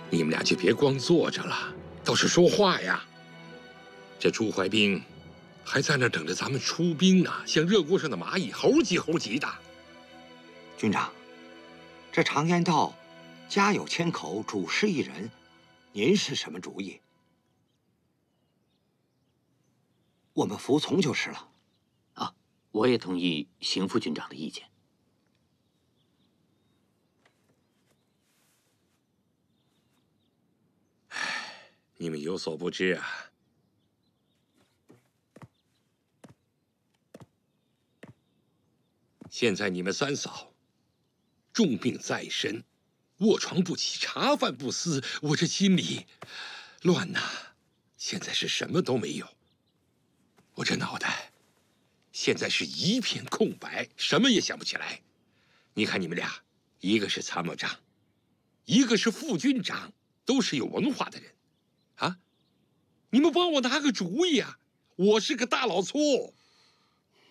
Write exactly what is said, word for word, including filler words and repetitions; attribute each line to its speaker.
Speaker 1: 你们俩就别光坐着了，倒是说话呀！这朱怀兵还在那等着咱们出兵呢，像热锅上的蚂蚁，猴急猴急的。
Speaker 2: 军长，这常言道，家有千口，主事一人，您是什么主意？我们服从就是了。
Speaker 3: 啊，我也同意邢副军长的意见。
Speaker 1: 你们有所不知啊，现在你们三嫂重病在身，卧床不起，茶饭不思，我这心里乱呐。现在是什么都没有，我这脑袋现在是一片空白，什么也想不起来。你看你们俩，一个是参谋长，一个是副军长，都是有文化的人。啊！你们帮我拿个主意啊！我是个大老粗，